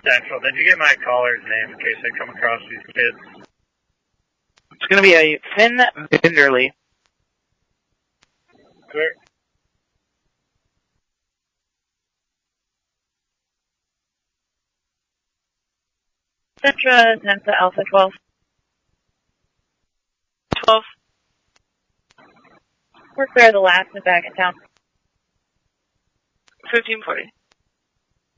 Central. Did you get my caller's name in case I come across these kids? It's going to be a Finn Vinderly. Clear. Centra, Tensa, Alpha 12. 12. We're clear the last and back in town. 1540.